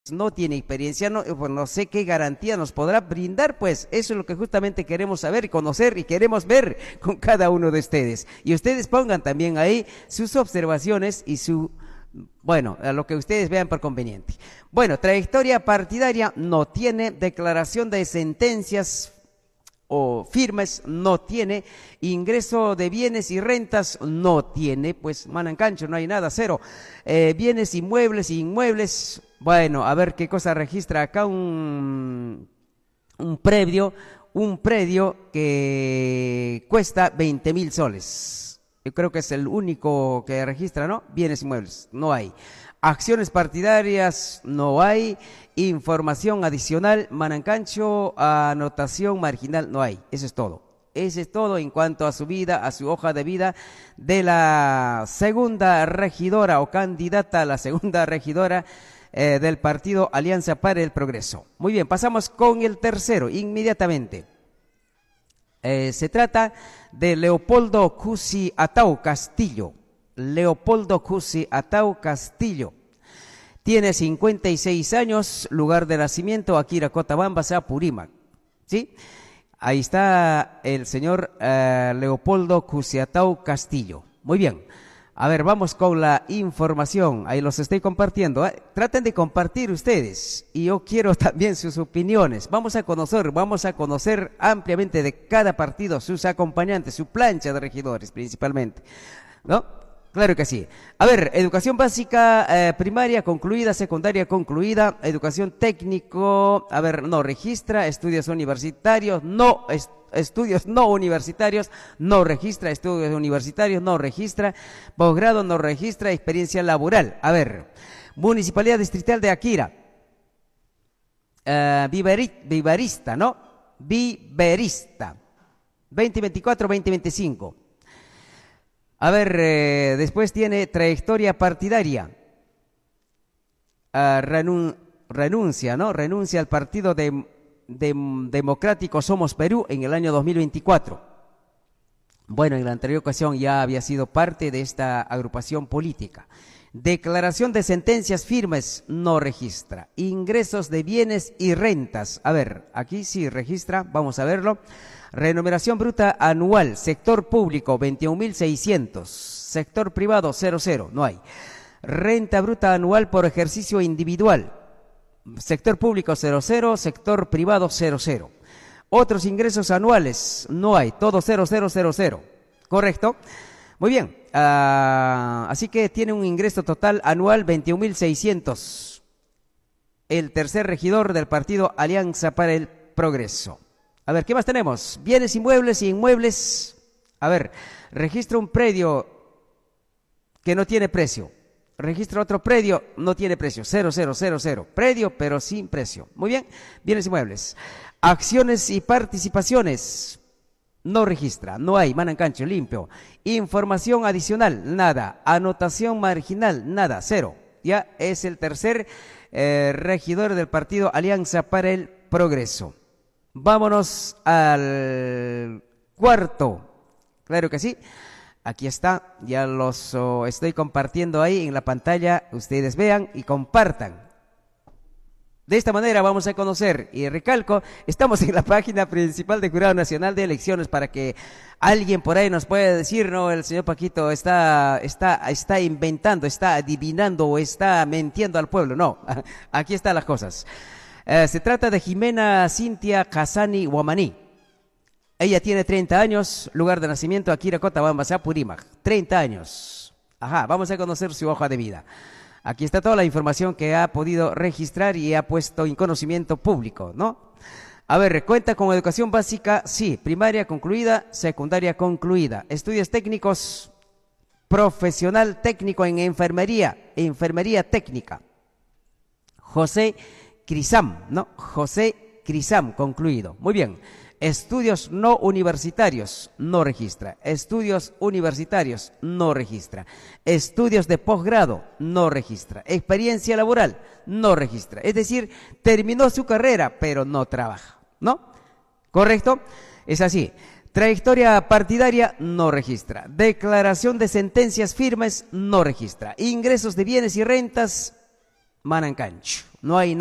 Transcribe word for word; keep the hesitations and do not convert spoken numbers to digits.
no tiene experiencia, no, pues no sé qué garantía nos podrá brindar, pues eso es lo que justamente queremos saber, conocer y queremos ver con cada uno de ustedes. Y ustedes pongan también ahí sus observaciones y su, bueno, a lo que ustedes vean por conveniente. Bueno, trayectoria partidaria no tiene, declaración de sentencias o firmes no tiene, ingreso de bienes y rentas no tiene, pues Manancancho no hay nada, cero. Eh, bienes inmuebles y inmuebles, bueno, a ver qué cosa registra acá, un, un predio, un predio que cuesta veinte mil soles. Yo creo que es el único que registra, ¿no? Bienes inmuebles, no hay. Acciones partidarias no hay, información adicional, Manancancho, anotación marginal no hay, eso es todo. Eso es todo en cuanto a su vida, a su hoja de vida de la segunda regidora o candidata a la segunda regidora eh, del partido Alianza para el Progreso. Muy bien, pasamos con el tercero, inmediatamente. Eh, se trata de Leopoldo Cusi Atau Castillo. Leopoldo Cusi Atau Castillo. Tiene cincuenta y seis años, lugar de nacimiento, Akira Cotabamba, Apurímac. ¿Sí? Ahí está el señor uh, Leopoldo Cusi Atau Castillo. Muy bien. A ver, vamos con la información. Ahí los estoy compartiendo. ¿eh? Traten de compartir ustedes. Y yo quiero también sus opiniones. Vamos a conocer, vamos a conocer ampliamente de cada partido, sus acompañantes, su plancha de regidores principalmente. ¿No? Claro que sí. A ver, educación básica, eh, primaria concluida, secundaria concluida, educación técnico, a ver, no registra, estudios universitarios, no, est estudios no universitarios, no registra, estudios universitarios, no registra, posgrado no registra, experiencia laboral. A ver, Municipalidad Distrital de Akira, eh, Viveri, Vivarista, ¿no? Viverista, veinte veinticuatro veinte veinticinco. A ver, eh, después tiene trayectoria partidaria. Uh, renun renuncia, ¿no? Renuncia al Partido de, de, Democrático Somos Perú en el año dos mil veinticuatro. Bueno, en la anterior ocasión ya había sido parte de esta agrupación política. Declaración de sentencias firmes, no registra. Ingresos de bienes y rentas. A ver, aquí sí registra, vamos a verlo. Remuneración bruta anual, sector público veintiún mil seiscientos, sector privado cero cero, no hay. Renta bruta anual por ejercicio individual, sector público cero cero, sector privado cero cero. Otros ingresos anuales, no hay, todo cero cero cero cero, ¿correcto? Muy bien, uh, así que tiene un ingreso total anual veintiún mil seiscientos. El tercer regidor del partido Alianza para el Progreso. A ver, ¿qué más tenemos? Bienes inmuebles y inmuebles. A ver, registra un predio que no tiene precio. Registra otro predio, no tiene precio. Cero, cero, cero, cero. Predio, pero sin precio. Muy bien, bienes inmuebles. Acciones y participaciones. No registra, no hay, Manancancho, limpio. Información adicional, nada. Anotación marginal, nada, cero. Ya es el tercer eh, regidor del partido Alianza para el Progreso. Vámonos al cuarto. Claro que sí. Aquí está. Ya los oh, estoy compartiendo ahí en la pantalla. Ustedes vean y compartan. De esta manera vamos a conocer, y recalco, estamos en la página principal del Jurado Nacional de Elecciones para que alguien por ahí nos pueda decir, no, el señor Paquito está, está, está inventando, está adivinando o está mintiendo al pueblo. No, aquí están las cosas. Eh, se trata de Jimena Cintia Casani Guamaní. Ella tiene treinta años, lugar de nacimiento Akira Cotabamba, Apurímac. treinta años. Ajá, vamos a conocer su hoja de vida. Aquí está toda la información que ha podido registrar y ha puesto en conocimiento público, ¿no? A ver, cuenta con educación básica, sí, primaria concluida, secundaria concluida. Estudios técnicos, profesional técnico en enfermería, enfermería técnica. José Crisam, ¿no? José Crisam, concluido. Muy bien. Estudios no universitarios, no registra. Estudios universitarios, no registra. Estudios de posgrado, no registra. Experiencia laboral, no registra. Es decir, terminó su carrera, pero no trabaja, ¿no? ¿Correcto? Es así. Trayectoria partidaria, no registra. Declaración de sentencias firmes, no registra. Ingresos de bienes y rentas, Manancancho. No hay